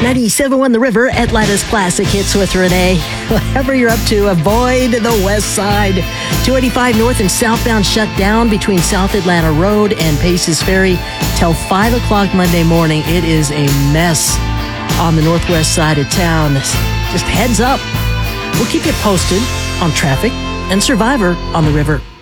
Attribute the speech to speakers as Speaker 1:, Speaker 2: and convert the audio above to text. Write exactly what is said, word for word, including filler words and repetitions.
Speaker 1: ninety-seven point one The River, Atlanta's classic hits with Renee. Whatever you're up to, avoid the west side. two eighty-five north and southbound shut down between South Atlanta Road and Paces Ferry till five o'clock Monday morning. It is a mess on the northwest side of town. Just heads up. We'll keep you posted on traffic and Survivor on the River.